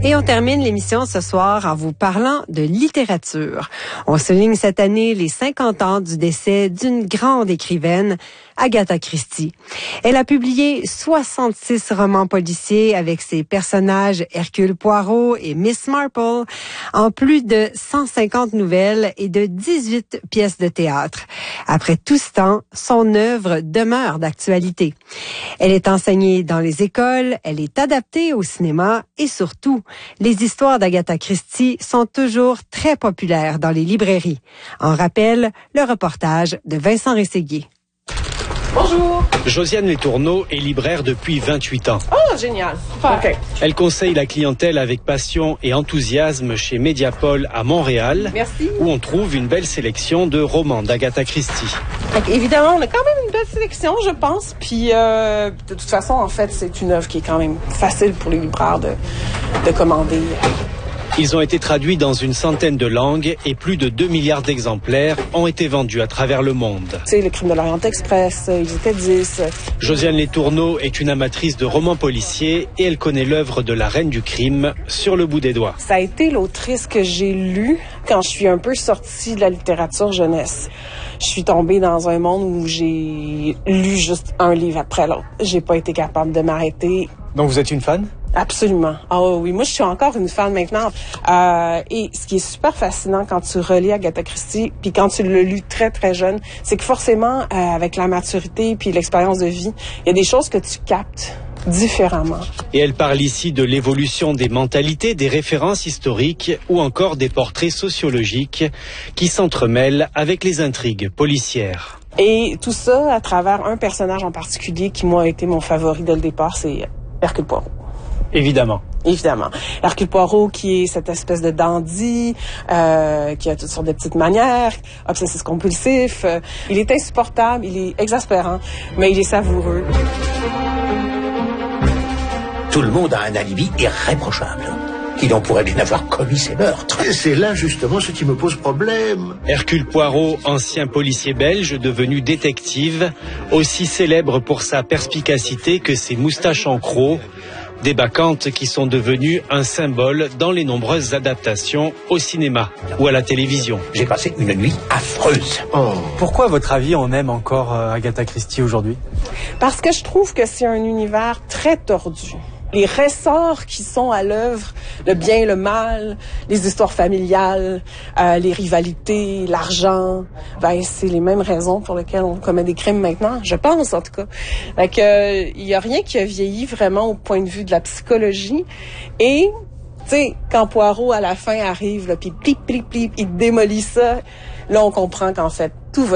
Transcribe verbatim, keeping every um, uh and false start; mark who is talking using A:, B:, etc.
A: Et on termine l'émission ce soir en vous parlant de littérature. On souligne cette année les cinquante ans du décès d'une grande écrivaine, Agatha Christie. Elle a publié soixante-six romans policiers avec ses personnages Hercule Poirot et Miss Marple, en plus de cent cinquante nouvelles et de dix-huit pièces de théâtre. Après tout ce temps, son œuvre demeure d'actualité. Elle est enseignée dans les écoles, elle est adaptée au cinéma et surtout, les histoires d'Agatha Christie sont toujours très populaires dans les librairies. En rappel, le reportage de Vincent Rességuier.
B: Bonjour.
C: Josiane Letourneau est libraire depuis vingt-huit ans.
B: Oh, génial. Super. Okay.
C: Elle conseille la clientèle avec passion et enthousiasme chez Mediapol à Montréal.
B: Merci.
C: Où on trouve une belle sélection de romans d'Agatha Christie.
B: Donc, évidemment, on a quand même une belle sélection, je pense. Puis, euh, de toute façon, en fait, c'est une œuvre qui est quand même facile pour les libraires de, de commander.
C: Ils ont été traduits dans une centaine de langues et plus de deux milliards d'exemplaires ont été vendus à travers le monde.
B: Tu sais, le Crime de l'Orient Express, ils étaient dix.
C: Josiane Letourneau est une amatrice de romans policiers et elle connaît l'œuvre de la reine du crime sur le bout des doigts.
B: Ça a été l'autrice que j'ai lue quand je suis un peu sortie de la littérature jeunesse. Je suis tombée dans un monde où j'ai lu juste un livre après l'autre. J'ai pas été capable de m'arrêter.
C: Donc vous êtes une fan?
B: Absolument. Ah oh, oui, moi je suis encore une fan maintenant. Euh, et ce qui est super fascinant quand tu relis Agatha Christie, puis quand tu l'as lu très très jeune, c'est que forcément euh, avec la maturité puis l'expérience de vie, il y a des choses que tu captes différemment.
C: Et elle parle ici de l'évolution des mentalités, des références historiques ou encore des portraits sociologiques qui s'entremêlent avec les intrigues policières.
B: Et tout ça à travers un personnage en particulier qui moi a été mon favori dès le départ, c'est Hercule Poirot.
C: Évidemment.
B: Évidemment. Hercule Poirot qui est cette espèce de dandy, euh, qui a toutes sortes de petites manières, obsessif compulsif. Euh, il est insupportable, il est exaspérant, mais il est savoureux.
D: Tout le monde a un alibi irréprochable. Qui donc pourrait bien avoir commis ces meurtres?
E: Et c'est là justement ce qui me pose problème.
C: Hercule Poirot, ancien policier belge devenu détective, aussi célèbre pour sa perspicacité que ses moustaches en croc, des bacchantes qui sont devenues un symbole dans les nombreuses adaptations au cinéma ou à la télévision.
D: J'ai passé une nuit affreuse.
C: Oh. Pourquoi, à votre avis, on aime encore Agatha Christie aujourd'hui?
B: Parce que je trouve que c'est un univers très tordu. Les ressorts qui sont à l'œuvre, le bien et le mal, les histoires familiales, euh, les rivalités, l'argent, ben c'est les mêmes raisons pour lesquelles on commet des crimes maintenant, je pense en tout cas. Fait que euh, il y a rien qui a vieilli vraiment au point de vue de la psychologie. Et tu sais, quand Poirot à la fin arrive, là, puis plip plip plip, il démolit ça, là on comprend qu'en fait tout va